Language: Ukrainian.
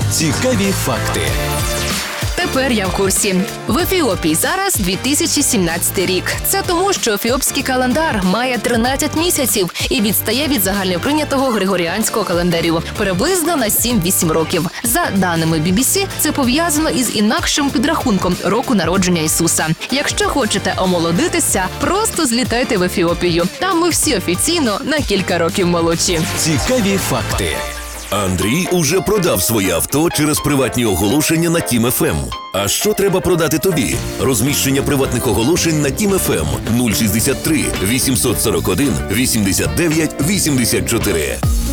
Цікаві факти. Тепер я в курсі. В Ефіопії зараз 2017 рік. Це тому, що ефіопський календар має 13 місяців і відстає від загальноприйнятого григоріанського календарю приблизно на 7-8 років. За даними BBC, це пов'язано із інакшим підрахунком року народження Ісуса. Якщо хочете омолодитися, просто злітайте в Ефіопію. Там ми всі офіційно на кілька років молодші. Цікаві факти. Андрій уже продав своє авто через приватні оголошення на Тім ФМ. А що треба продати тобі? Розміщення приватних оголошень на Тім ФМ 063 841 89 84.